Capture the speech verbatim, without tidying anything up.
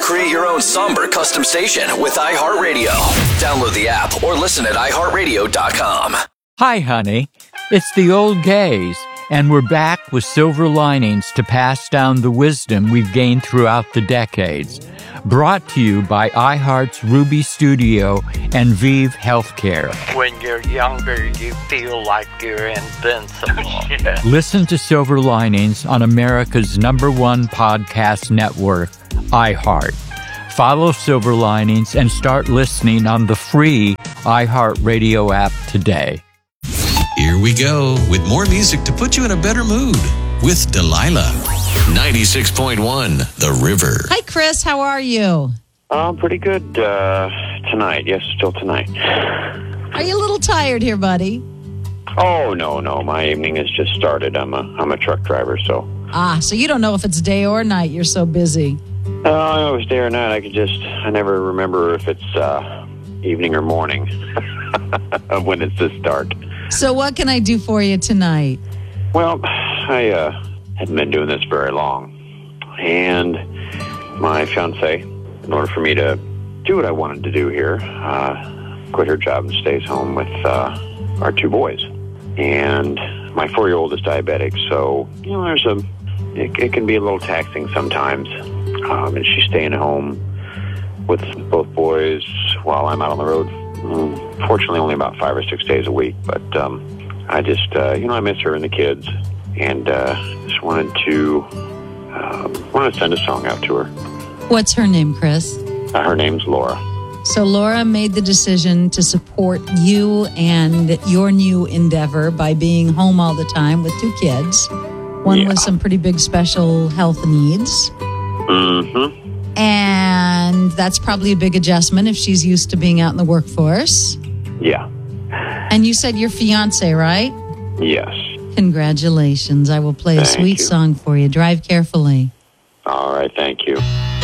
Create your own somber custom station with iHeartRadio. Download the app or listen at i heart radio dot com. Hi, honey. It's the old gays, and we're back with silver linings to pass down the wisdom we've gained throughout the decades. Brought to you by iHeart's Ruby Studio and Vive Healthcare. When you're younger, you feel like you're invincible. Yeah. Listen to Silver Linings on America's number one podcast network, iHeart. Follow Silver Linings and start listening on the free iHeartRadio app today. Here we go with more music to put you in a better mood with Delilah. ninety-six point one, The River. Hi, Chris. How are you? I'm pretty good uh, tonight. Yes, still tonight. Are you a little tired here, buddy? Oh, no, no. My evening has just started. I'm a, I'm a truck driver, so. Ah, so you don't know if it's day or night. You're so busy. Uh, I know it's day or night. I could just, I never remember if it's uh, evening or morning when it's this dark. So what can I do for you tonight? Well, I uh, hadn't been doing this very long. And my fiance, in order for me to do what I wanted to do here, uh, quit her job and stays home with uh, our two boys. And my four-year-old is diabetic, so, you know, there's a, it, it can be a little taxing sometimes. Um, and she's staying at home with both boys while I'm out on the road. Mm, fortunately, only about five or six days a week. But um, I just, uh, you know, I miss her and the kids. And uh, just wanted to, uh, wanted to send a song out to her. What's her name, Chris? Uh, her name's Laura. So Laura made the decision to support you and your new endeavor by being home all the time with two kids. One Yeah. with some pretty big special health needs. Mm-hmm. And that's probably a big adjustment if she's used to being out in the workforce. Yeah. And you said your fiance, right? Yes. Congratulations. I will play a Thank sweet you. song for you. Drive carefully. All right. Thank you.